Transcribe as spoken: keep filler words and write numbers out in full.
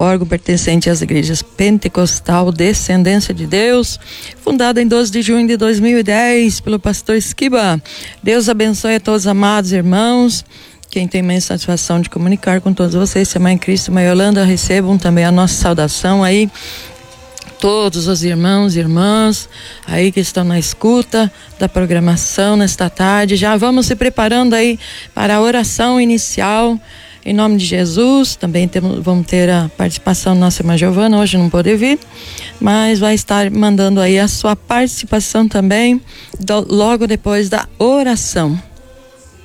órgão pertencente às igrejas Pentecostal Descendência de Deus, fundada em doze de junho de dois mil e dez pelo pastor Esquiba. Deus abençoe a todos, amados irmãos. Quem tem imensa satisfação de comunicar com todos vocês, se a Mãe Cristo e Mãe Yolanda, recebam também a nossa saudação aí. Todos os irmãos e irmãs aí que estão na escuta da programação nesta tarde, já vamos se preparando aí para a oração inicial em nome de Jesus. Também temos, vamos ter a participação da nossa irmã Giovana, hoje não pôde vir, mas vai estar mandando aí a sua participação também do, logo depois da oração.